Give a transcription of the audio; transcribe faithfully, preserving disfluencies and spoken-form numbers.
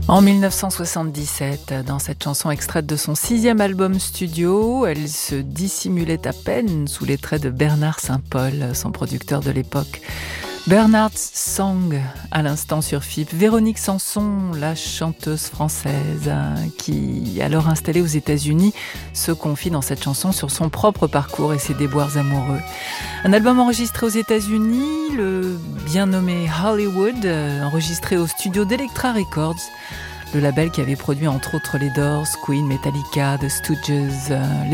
En dix-neuf cent soixante-dix-sept, dans cette chanson extraite de son sixième album studio, elle se dissimulait à peine sous les traits de Bernard Saint-Paul, son producteur de l'époque. Bernard's Song, à l'instant sur F I P. Véronique Sanson, la chanteuse française, qui, alors installée aux États-Unis, se confie dans cette chanson sur son propre parcours et ses déboires amoureux. Un album enregistré aux États-Unis, le bien nommé Hollywood, enregistré au studio d'Elektra Records, le label qui avait produit entre autres les Doors, Queen, Metallica, The Stooges,